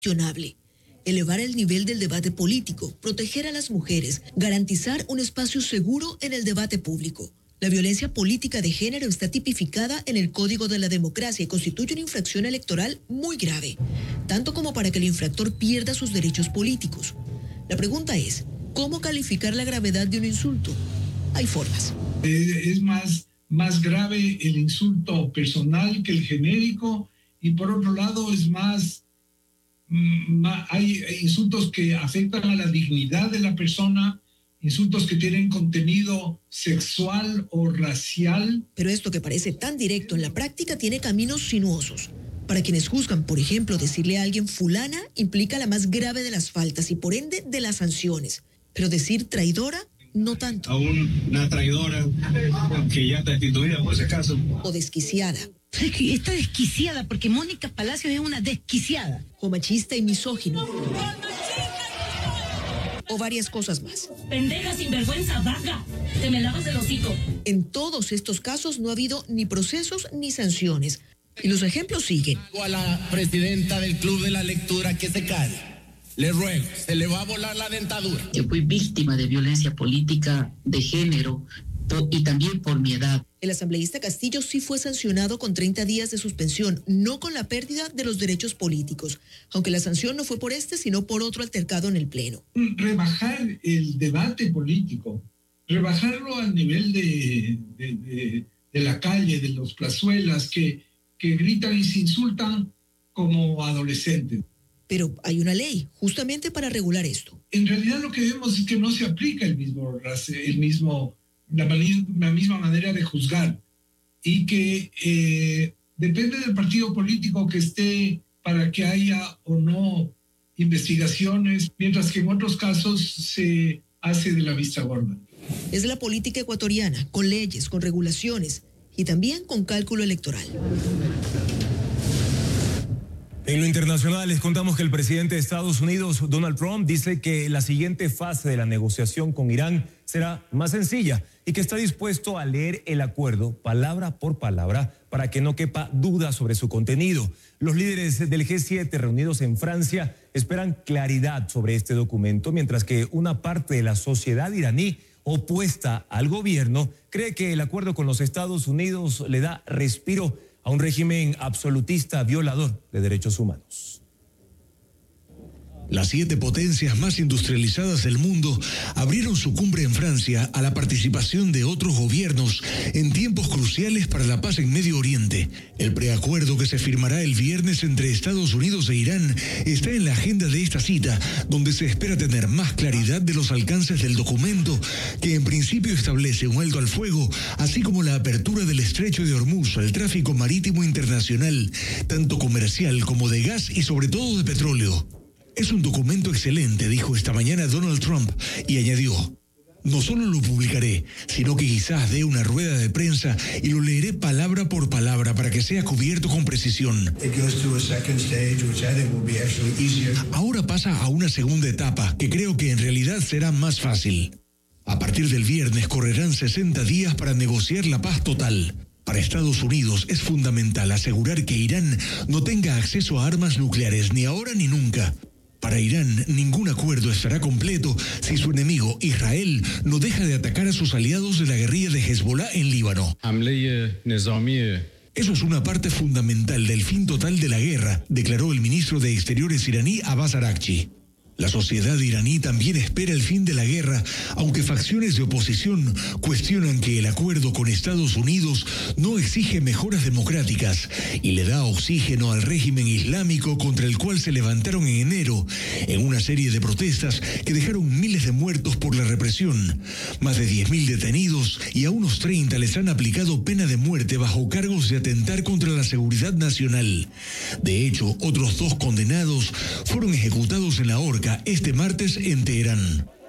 cuestionable. Elevar el nivel del debate político, proteger a las mujeres, garantizar un espacio seguro en el debate público. La violencia política de género está tipificada en el Código de la Democracia y constituye una infracción electoral muy grave, tanto como para que el infractor pierda sus derechos políticos. La pregunta es, ¿cómo calificar la gravedad de un insulto? Hay formas. Es más grave el insulto personal que el genérico, y por otro lado es hay insultos que afectan a la dignidad de la persona, insultos que tienen contenido sexual o racial. Pero esto que parece tan directo en la práctica tiene caminos sinuosos. Para quienes juzgan, por ejemplo, decirle a alguien fulana implica la más grave de las faltas y por ende de las sanciones. Pero decir traidora, no tanto. A una traidora que ya está destituida por ese caso. O desquiciada. Es que está desquiciada porque Mónica Palacios es una desquiciada. O machista y misógino. O varias cosas más. Pendeja, sinvergüenza, vaga. Te me lavas el hocico. En todos estos casos no ha habido ni procesos ni sanciones. Y los ejemplos siguen. A la presidenta del Club de la Lectura que se calle. Le ruego, se le va a volar la dentadura. Yo fui víctima de violencia política de género y también por mi edad. El asambleísta Castillo sí fue sancionado con 30 días de suspensión, no con la pérdida de los derechos políticos, aunque la sanción no fue por sino por otro altercado en el Pleno. Rebajar el debate político, rebajarlo al nivel de la calle, de los plazuelas que gritan y se insultan como adolescentes. Pero hay una ley justamente para regular esto. En realidad lo que vemos es que no se aplica la misma manera de juzgar y que depende del partido político que esté para que haya o no investigaciones, mientras que en otros casos se hace de la vista gorda. Es la política ecuatoriana, con leyes, con regulaciones y también con cálculo electoral. En lo internacional les contamos que el presidente de Estados Unidos, Donald Trump, dice que la siguiente fase de la negociación con Irán será más sencilla y que está dispuesto a leer el acuerdo palabra por palabra para que no quepa duda sobre su contenido. Los líderes del G7 reunidos en Francia esperan claridad sobre este documento, mientras que una parte de la sociedad iraní opuesta al gobierno cree que el acuerdo con los Estados Unidos le da respiro a un régimen absolutista violador de derechos humanos. Las 7 potencias más industrializadas del mundo abrieron su cumbre en Francia a la participación de otros gobiernos en tiempos cruciales para la paz en Medio Oriente. El preacuerdo que se firmará el viernes entre Estados Unidos e Irán está en la agenda de esta cita, donde se espera tener más claridad de los alcances del documento, que en principio establece un alto al fuego, así como la apertura del estrecho de Hormuz al tráfico marítimo internacional, tanto comercial como de gas y sobre todo de petróleo. Es un documento excelente, dijo esta mañana Donald Trump, y añadió: no solo lo publicaré, sino que quizás dé una rueda de prensa y lo leeré palabra por palabra para que sea cubierto con precisión. Ahora pasa a una segunda etapa, que creo que en realidad será más fácil. A partir del viernes correrán 60 días para negociar la paz total. Para Estados Unidos es fundamental asegurar que Irán no tenga acceso a armas nucleares ni ahora ni nunca. Para Irán, ningún acuerdo estará completo si su enemigo, Israel, no deja de atacar a sus aliados de la guerrilla de Hezbollah en Líbano. Eso es una parte fundamental del fin total de la guerra, declaró el ministro de Exteriores iraní Abbas Araghchi. La sociedad iraní también espera el fin de la guerra, aunque facciones de oposición cuestionan que el acuerdo con Estados Unidos no exige mejoras democráticas y le da oxígeno al régimen islámico contra el cual se levantaron en enero en una serie de protestas que dejaron miles de muertos por la represión, más de 10.000 detenidos y a unos 30 les han aplicado pena de muerte bajo cargos de atentar contra la seguridad nacional. De hecho, otros 2 condenados fueron ejecutados en la horca este martes en Teherán.